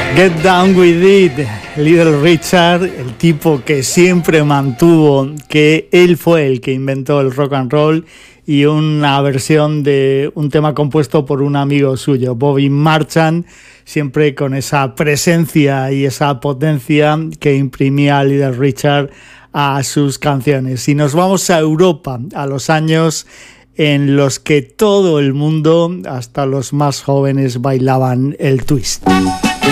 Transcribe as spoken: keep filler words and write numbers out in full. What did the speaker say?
Get Down With It, Little Richard, el tipo que siempre mantuvo que él fue el que inventó el rock and roll, y una versión de un tema compuesto por un amigo suyo, Bobby Marchand, siempre con esa presencia y esa potencia que imprimía Little Richard a sus canciones. Y nos vamos a Europa, a los años en los que todo el mundo, hasta los más jóvenes, bailaban el twist.